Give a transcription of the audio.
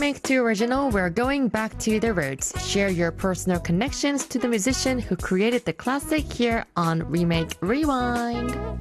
remake to original, we're going back to the roots. Share your personal connections to the musician who created the classic here on Remake Rewind.